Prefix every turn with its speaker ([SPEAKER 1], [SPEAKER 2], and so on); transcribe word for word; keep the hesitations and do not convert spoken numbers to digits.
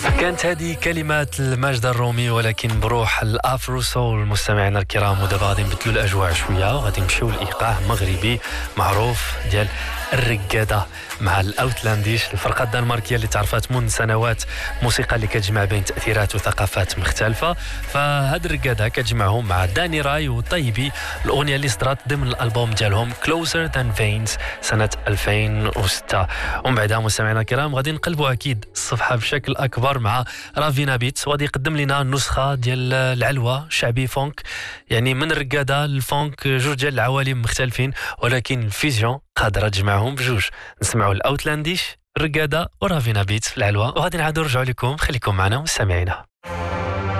[SPEAKER 1] كانت هذه كلمات الماجدة الرومي ولكن بروح الافرو سول. مستمعينا الكرام، ودابا غادي نبدلوا الاجواء شويه وغادي نمشيو لايقاع مغربي معروف ديال الرقاده مع الاوتلانديش، الفرقه الدنماركيه اللي تعرفات منذ سنوات، موسيقى اللي كتجمع بين تاثيرات وثقافات مختلفه. فهاد الرقاده كتجمعهم مع داني راي وطيبي، الاغنيه اللي صدرت ضمن الالبوم ديالهم Closer Than Veins سنه ألفين وستة. ومن بعدها مستمعينا الكرام غادي نقلبوا اكيد الصفحه بشكل اكبر مع رافينا بيتس، وغادي يقدم لنا نسخه ديال العلوه شعبي فونك، يعني من الرقاده للفونك، جوج ديال العوالم مختلفين ولكن الفيزيون قادره تجمعهم بجوج. نسمعوا الاوتلانديش الرقاده ورافينا بيتس في العلوه، وغادي نعاودوا نرجعوا لكم. خليكم معنا مستمعينا.